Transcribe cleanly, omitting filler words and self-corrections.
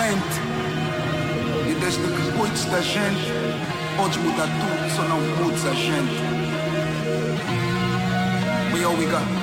lente. E desde que cuides da gente, podes mudar tudo, só não mudes a gente. We all we got.